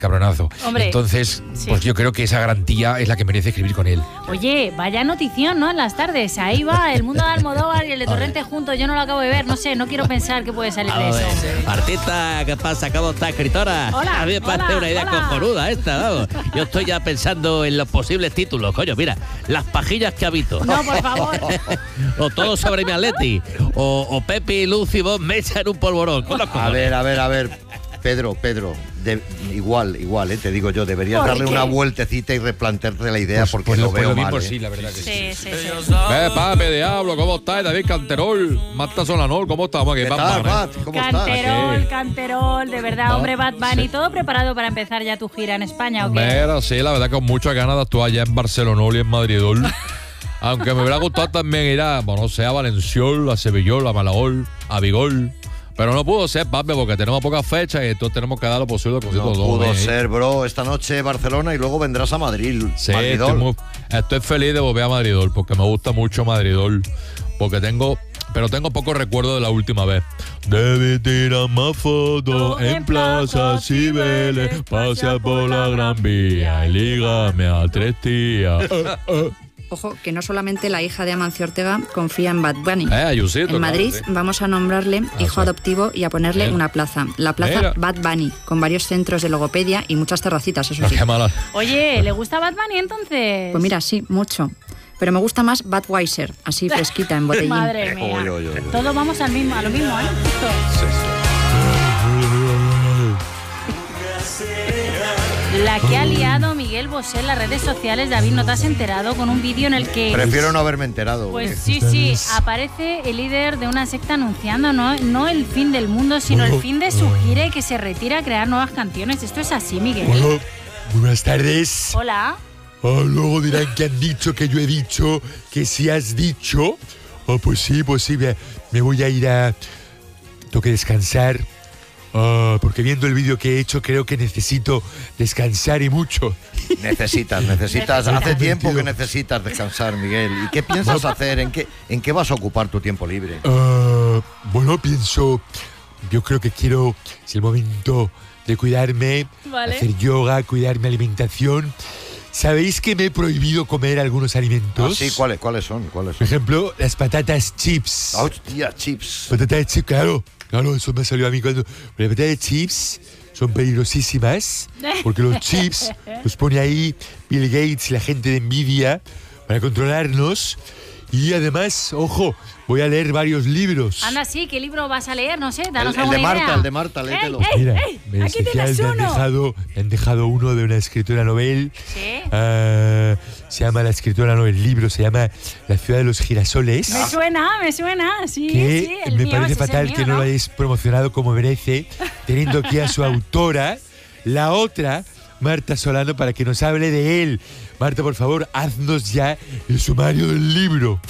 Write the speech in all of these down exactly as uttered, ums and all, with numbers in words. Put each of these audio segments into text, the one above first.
cabronazo. Hombre, Entonces, sí. pues yo creo que esa garantía es la que merece escribir con él. Oye, vaya notición, ¿no? En las tardes. Ahí va el mundo de Almodóvar y el de Torrente juntos. Yo no lo acabo de ver. No sé, no quiero pensar qué puede salir de eso. Martita, ¿qué pasa? ¿Cómo está, escritora? Hola, A mí me parece hola, una idea hola. cojonuda esta, vamos. Yo estoy ya pensando en los posibles títulos. Coño, mira, Las pajillas que habito. No, por favor. O Todo sobre mi Atleti. O, o Pepi, Luz y vos me echan un polvorón. Con los A cojones. ver, a ver, a ver. Pedro, Pedro, de, igual, igual, eh, te digo yo, deberías ¿Por darle qué? una vueltecita y replantearte la idea Pues, porque pues lo lo, pues veo lo mismo mal. sí, eh. la verdad que sí. Sí, sí, sí. Eh, papi, diablo, ¿cómo estás? David Canterol, Marta Solanol, ¿cómo estamos? ¿Qué Aquí, tal, Batman, ¿eh? Bat? ¿Cómo estás? Canterol, ¿Qué? Canterol, de verdad, Va- hombre, Bad Bunny. sí. ¿Todo preparado para empezar ya tu gira en España o qué? Mira, sí, la verdad que con muchas ganas de actuar allá en Barcelona y en Madridol. Aunque me hubiera gustado también ir a, bueno, no sé, a Valenciol, a Sevillol, a Malagol, a Vigol. Pero no pudo ser, papi, porque tenemos pocas fechas y entonces tenemos que dar lo posible con No todo. pudo ¿eh? ser, bro. Esta noche Barcelona y luego vendrás a Madrid. Sí, Madridol. estoy, muy- estoy feliz de volver a Madridol porque me gusta mucho Madridol. Porque tengo, pero tengo pocos recuerdos de la última vez. Debe tirar más fotos en Plaza Cibeles, pasea por la Gran Vía y lígame a tres tías. Eh, eh. Ojo, que no solamente la hija de Amancio Ortega confía en Bad Bunny. Eh, Ayusito, En Madrid claro, sí. vamos a nombrarle hijo sí. adoptivo y a ponerle Mira. una plaza. La plaza Mira. Bad Bunny, con varios centros de logopedia y muchas terracitas, eso sí. Qué mala. Oye, ¿le gusta Bad Bunny entonces? Pues mira, sí, mucho. Pero me gusta más Budweiser, así fresquita en botellín. Madre mía. Oy, oy, oy, oy. Todos vamos al mismo, a lo mismo, ¿eh? La que ha liado Miguel Bosé en las redes sociales, David, ¿no te has enterado? Con un vídeo en el que... Prefiero no haberme enterado. Pues eh. sí, sí, aparece el líder de una secta anunciando no, no el fin del mundo, sino el fin de su gira y que se retira a crear nuevas canciones. ¿Esto es así, Miguel? Bueno, muy buenas tardes. Hola. Ah, luego dirán que han dicho, que yo he dicho, que si has dicho. Ah, pues sí, pues sí, me, me voy a ir a... Tengo que descansar. Ah, porque viendo el vídeo que he hecho creo que necesito descansar y mucho. Necesitas, necesitas. Necesitas. Hace tiempo que necesitas descansar, Miguel. ¿Y qué piensas hacer? ¿En qué, en qué vas a ocupar tu tiempo libre? Ah, bueno, pienso, yo creo que quiero, es el momento de cuidarme, Vale. hacer yoga, cuidar mi alimentación. ¿Sabéis que me he prohibido comer algunos Ah, alimentos? sí, ¿cuáles, ¿cuáles son? ¿Cuáles Por son? ejemplo, las patatas chips. Hostia, chips. Patatas chips, claro, claro, eso me salió a mí cuando... Las patatas chips son peligrosísimas porque los chips los pone ahí Bill Gates y la gente de Nvidia para controlarnos. Y además, ojo, voy a leer varios libros. Anda, sí, ¿qué libro vas a leer? No sé, El, danos el alguna de Marta, idea. el de Marta, léetelo. ¡Ey, ey, Mira, ey! me Aquí especial, tienes me han uno. dejado, me han dejado uno de una escritora novel. Sí. Ah, se llama la escritora novel, el libro se llama La ciudad de los girasoles. Me suena, me suena, sí, que sí, el me mío, parece ese es el fatal mío, que no lo hayáis promocionado como merece, teniendo aquí a su autora, la otra, Marta Solano, para que nos hable de él. Marta, por favor, haznos ya el sumario del libro.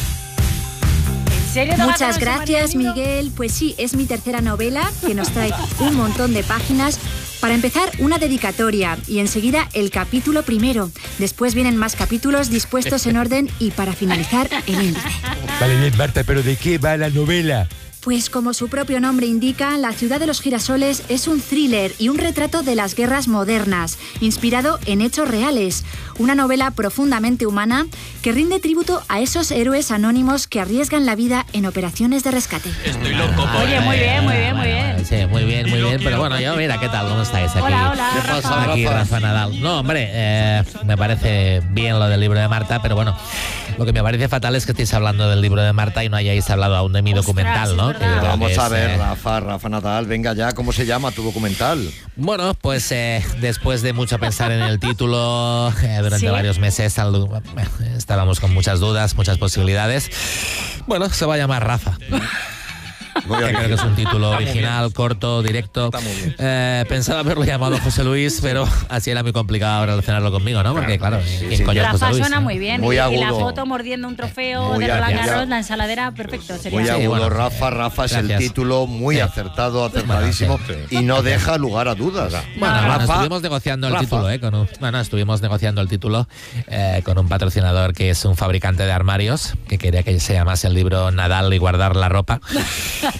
¿En serio te vas a Muchas hacer un gracias, sumario? Miguel. Pues sí, es mi tercera novela que nos trae un montón de páginas. Para empezar, una dedicatoria y enseguida el capítulo primero. Después vienen más capítulos dispuestos en orden y para finalizar, el índice. Vale, bien, Marta, pero ¿de qué va la novela? Pues como su propio nombre indica, La ciudad de los girasoles es un thriller y un retrato de las guerras modernas, inspirado en hechos reales. Una novela profundamente humana que rinde tributo a esos héroes anónimos que arriesgan la vida en operaciones de rescate. Estoy loco por... Oye, muy bien, muy bien, muy bien. Sí, muy bien, muy bien. Pero bueno, yo, mira, ¿qué tal? ¿Cómo estáis aquí? Hola, hola, ¿Qué pasa, Rafa. Aquí Rafa? Rafa Nadal. No, hombre, eh, me parece bien lo del libro de Marta, pero bueno, lo que me parece fatal es que estéis hablando del libro de Marta y no hayáis hablado aún de mi Ostras, documental, es ¿no? verdad. Que yo creo Vamos que a es, ver, eh, Rafa, Rafa Nadal, venga ya, ¿cómo se llama tu documental? Bueno, pues eh, después de mucho pensar en el título, eh, durante ¿Sí? varios meses al- eh, estábamos con muchas dudas, muchas posibilidades. Bueno, se va a llamar Rafa. Voy a Que creo que es un título original, corto, directo. Está muy bien. Eh, pensaba haberlo llamado José Luis, pero así era muy complicado relacionarlo conmigo, ¿no? Porque claro, Sí, ¿quién sí, coño es José Rafa Luis? suena ¿no? muy bien. Muy y, y la agudo. foto mordiendo un trofeo Muy de Roland agudo. Garros, la ensaladera, perfecto. Sería Muy Sí, agudo, bueno. Rafa, Rafa es Gracias. el título, muy Sí. acertado, acertadísimo, Bueno, sí. y no deja lugar a dudas. Bueno, No, bueno, Rafa, estuvimos negociando el Rafa. título, ¿eh? Con un, bueno, estuvimos negociando el título eh, con un patrocinador que es un fabricante de armarios que quería que se llamase el libro Nadal y guardar la ropa.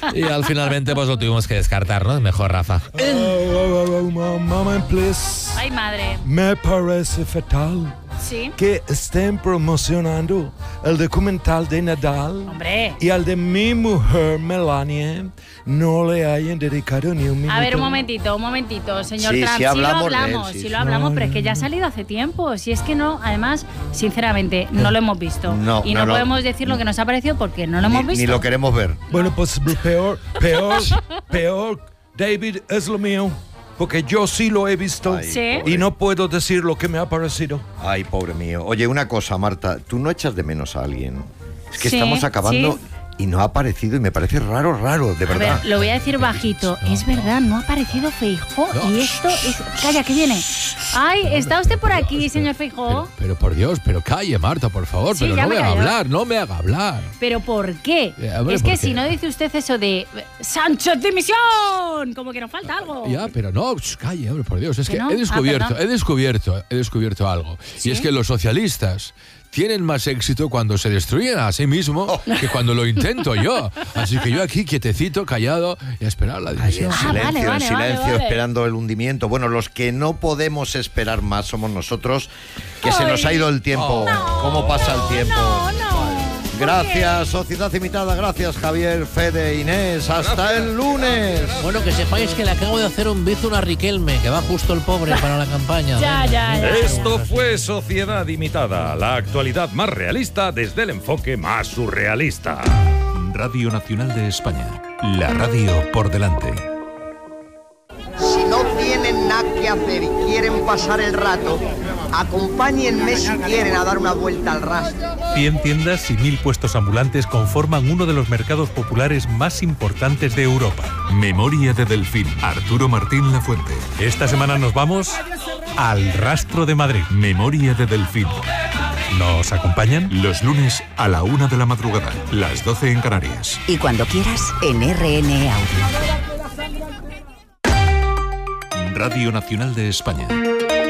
Y al finalmente pues lo tuvimos que descartar, ¿no? Mejor Rafa. Oh, oh, oh, oh, moment, please. Ay, madre. Me parece fatal Sí. que estén promocionando el documental de Nadal Hombre. y al de mi mujer Melania no le hayan dedicado ni un minuto. A ver, un momentito, un momentito, señor Sí, Trump. sí Sí, hablamos lo de él, hablamos, sí, sí, sí. lo hablamos, No, pero es que no, ya ha no. salido hace tiempo. Si es que no, además, sinceramente, no lo hemos visto. No, y no, no lo- podemos decir lo que nos ha parecido porque no lo hemos Ni, visto. ni lo queremos ver. Bueno, pues peor, peor, peor, David, es lo mío. Porque yo sí lo he visto Ay, Sí. y no puedo decir lo que me ha parecido. Ay, pobre mío. Oye, una cosa, Marta, ¿tú no echas de menos a alguien? Es que Sí, estamos acabando sí. y no ha aparecido y me parece raro, raro, de A verdad. ver, lo voy a decir bajito. Es verdad, no ha aparecido Feijóo. Y esto es... Calla, que viene. Ay, ¿está usted por aquí, señor Feijóo? Pero, pero por Dios, pero calle, Marta, por favor, Sí, pero ya no me me he haga callado. hablar, no me haga hablar. ¿Pero por qué? Eh, hombre, es que ¿por si qué? no dice usted eso de ¡Sánchez dimisión! Como que nos falta algo. Ya, pero no, sh, calle, hombre, por Dios. Es ¿Que que no? he Ah, descubierto, perdón. he descubierto, he descubierto algo. ¿Sí? Y es que los socialistas tienen más éxito cuando se destruyen a sí mismos Oh. que cuando lo intento yo. Así que yo aquí, quietecito, callado, y a esperar la Ay, dimisión. en Ah, silencio, vale, en vale, silencio, vale, vale. esperando el hundimiento. Bueno, los que no podemos esperar más somos nosotros, que se Ay. nos ha ido el tiempo. ¿Cómo pasa el tiempo? No, no. Gracias, Sociedad Imitada. Gracias, Javier, Fede, Inés. Hasta el lunes. Bueno, que sepáis que le acabo de hacer un bizum a Riquelme, que va justo el pobre para la campaña. Ya, ya, ya. Esto fue Sociedad Imitada, la actualidad más realista desde el enfoque más surrealista. Radio Nacional de España, la radio por delante. Si no tienen nada que hacer y quieren pasar el rato, acompáñenme si quieren a dar una vuelta al rastro. cien tiendas y mil puestos ambulantes conforman uno de los mercados populares más importantes de Europa. Memoria de Delfín, Arturo Martín Lafuente. Esta semana nos vamos al Rastro de Madrid. Memoria de Delfín. ¿Nos acompañan? Los lunes a la una de la madrugada, las doce en Canarias. Y cuando quieras, en R N Audio. Radio Nacional de España.